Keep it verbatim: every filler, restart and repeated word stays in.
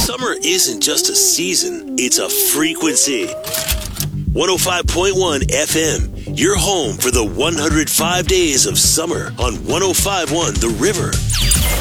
Summer isn't just a season, it's a frequency. one oh five point one F M, your home for the one hundred five days of summer on one oh five point one The River.